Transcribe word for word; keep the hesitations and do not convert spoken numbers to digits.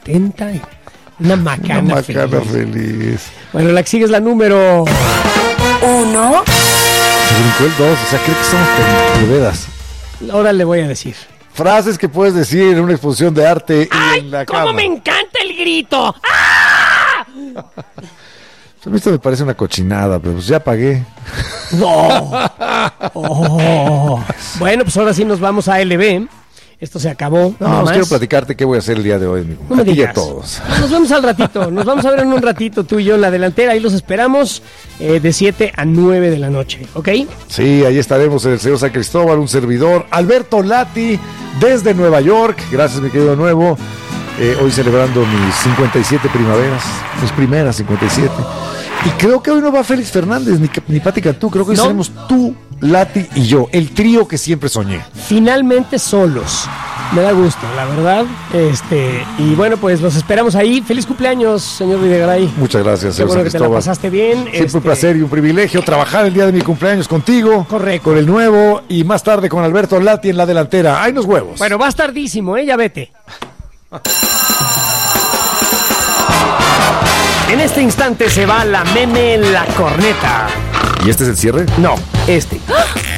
contenta y una macana, Una macana feliz. feliz. Bueno, la que sigue es la número uno. Se brincó el dos, o sea, creo que somos peludas. Ahora le voy a decir. Frases que puedes decir en una exposición de arte y ¡Ay, en la cómo cama. me encanta el grito! ¡Ah! A mí esto me parece una cochinada, pero pues ya pagué. ¡No! Oh. Bueno, pues ahora sí nos vamos a L B. Esto se acabó. No, no pues más. quiero platicarte qué voy a hacer el día de hoy, amigo. No me A ti y digas. a todos. Nos vemos al ratito. Nos vamos a ver en un ratito tú y yo en la delantera. Ahí los esperamos eh, de siete a nueve de la noche. ¿Ok? Sí, ahí estaremos en el señor San Cristóbal, un servidor, Alberto Lati, desde Nueva York. Gracias, mi querido Nuevo. Eh, hoy celebrando mis cincuenta y siete primaveras, mis primeras cincuenta y siete. Y creo que hoy no va Félix Fernández ni, ni Pati Cantú. Creo que hoy ¿No? seremos tú, Lati y yo, el trío que siempre soñé. Finalmente solos. Me da gusto, la verdad. Este, y bueno, pues los esperamos ahí. Feliz cumpleaños, señor Videgaray. Muchas gracias, Qué señor bueno San que te la Cristóbal. pasaste bien. Siempre Este, un placer y un privilegio trabajar el día de mi cumpleaños contigo. Correcto. Con el Nuevo y más tarde con Alberto Lati en la delantera. ¡Ay, los huevos! Bueno, va a estar tardísimo, ¿eh? Ya vete. En este instante se va la meme la corneta. ¿Y este es el cierre? No, este.